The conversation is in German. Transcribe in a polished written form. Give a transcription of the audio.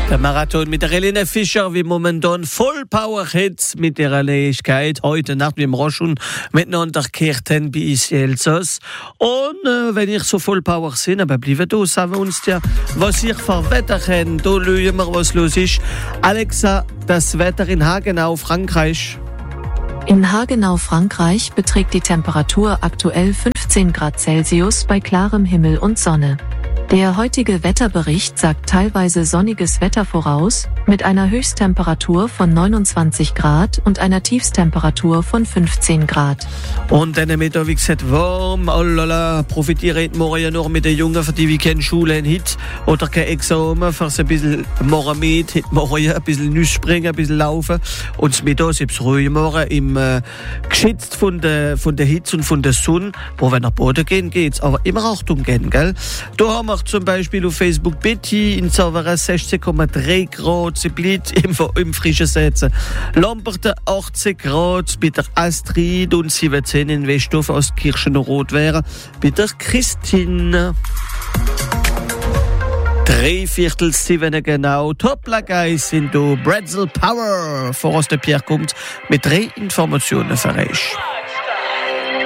Der Marathon mit der Helene Fischer wie momentan voll Power-Hits mit ihrer Ledigkeit. Heute Nacht mit dem Roschun miteinander Kirchen bei Elsass. Und wenn ich so voll Power sind, aber bleiben da, sagen wir uns ja, was ich für Wetter kenne. Da schauen wir, was los ist. Alexa, das Wetter in Hagenau, Frankreich. In Hagenau, Frankreich beträgt die Temperatur aktuell 15 Grad Celsius bei klarem Himmel und Sonne. Der heutige Wetterbericht sagt teilweise sonniges Wetter voraus, mit einer Höchsttemperatur von 29 Grad und einer Tiefsttemperatur von 15 Grad. Und dann mit wie gesagt warm, allala, profitiere morgen noch mit den Jungen, für die wir keine Schule haben oder kein Examen, für so ein bisschen morgen mit, morgen ein bisschen Nüsse springen, ein bisschen laufen. Und das Mittag selbst ruhig morgen geschützt von der Hitze und von der Sonne, wo wir nach Boden gehen, geht's, aber immer Achtung gehen, gell? Da haben wir zum Beispiel auf Facebook Betty in Zavera 16,3 Grad, sie bleibt im frischen Sätzen. Lamberten 18 Grad, bei der Astrid und 17 in Westhof aus Kirchenrot wäre, bei der Christine. 7:03 genau. Top-Lageis sind du. Bretzel Power. Voraus der Pierre kommt mit 3 Informationen für euch.